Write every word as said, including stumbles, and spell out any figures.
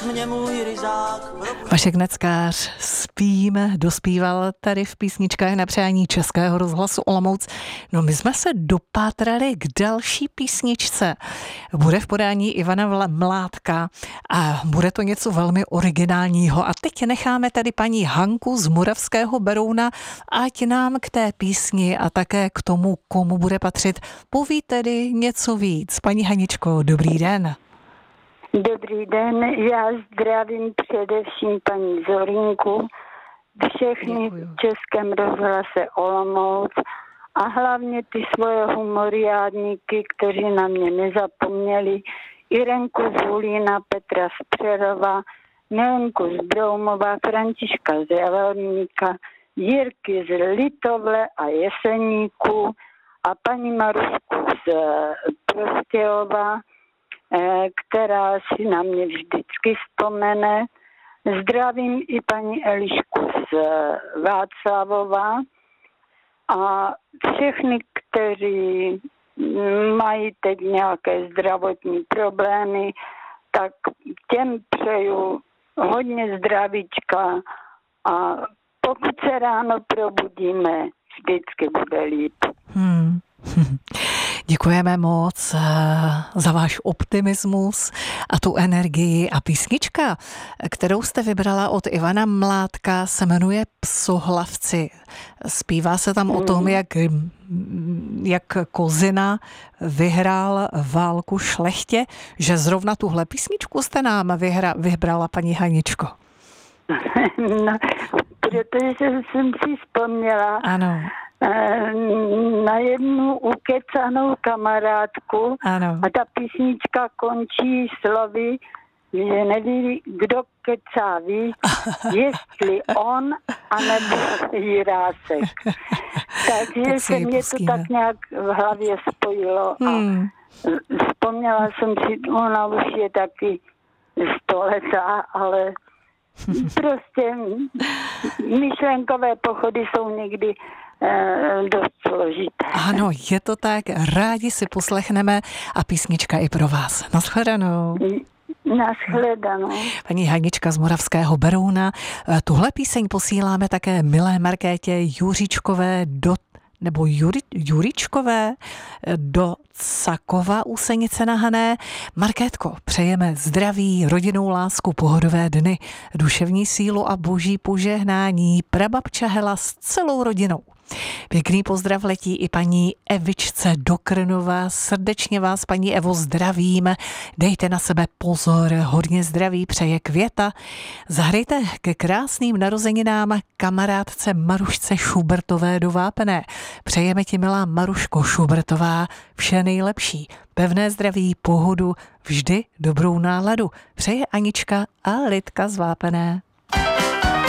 Vašek Neckář, Spím, dospíval tady v písničkách na přání Českého rozhlasu Olomouc. No my jsme se dopátrali k další písničce. Bude v podání Ivana Mládka a bude to něco velmi originálního. A teď necháme tady paní Hanku z Moravského Berouna, ať nám k té písni a také k tomu, komu bude patřit, poví tedy něco víc. Paní Haničko, dobrý den. Dobrý den, já zdravím především paní Zorinku, všechny v Českém rozhlase Olomouc a hlavně ty svoje humoriádníky, kteří na mě nezapomněli, Irenku z Hulína, Petra z Přerova, Neonku z Broumova, Františka z Javorníka, Jirky z Litovle a Jeseníku a paní Marušku z Prostějova, která si na mě vždycky vzpomene. Zdravím i paní Elišku z Václavova a všechny, kteří mají teď nějaké zdravotní problémy, tak těm přeju hodně zdravíčka a pokud se ráno probudíme, vždycky bude líp. Hmm. Děkujeme moc za váš optimismus a tu energii. A písnička, kterou jste vybrala od Ivana Mládka, se jmenuje Psohlavci. Zpívá se tam o tom, jak, jak Kozina vyhrál válku šlechtě, že zrovna tuhle písničku jste nám vyhra, vybrala, paní Haničko. No, protože jsem si vzpomněla, ano, na jednu ukecanou kamarádku. Ano. A ta písnička končí slovy, že neví, kdo kecá víc, jestli on, anebo Jirásek. Takže tak se mě to tak nějak v hlavě spojilo a hmm. vzpomněla jsem si, ona už je taky stoletá, ale prostě myšlenkové pochody jsou někdy dost složité. Ano, je to tak. Rádi si poslechneme a písnička i pro vás. Nashledanou. Nashledanou. Paní Hanička z Moravského Berouna. Tuhle píseň posíláme také milé Markétě Juříčkové do nebo Juri, Juričkové do Cakova u Senice na Hané. Markétko, přejeme zdraví, rodinnou lásku, pohodové dny, duševní sílu a boží požehnání. Prababča Hela s celou rodinou. Pěkný pozdrav letí i paní Evičce do Krnova. Srdečně vás, paní Evo, zdravím. Dejte na sebe pozor, hodně zdraví přeje Květa. Zahrajte ke krásným narozeninám kamarádce Marušce Šubertové do Vápené. Přejeme ti, milá Maruško Šubertová, vše nejlepší. Pevné zdraví, pohodu, vždy dobrou náladu. Přeje Anička a Lidka z Vápené.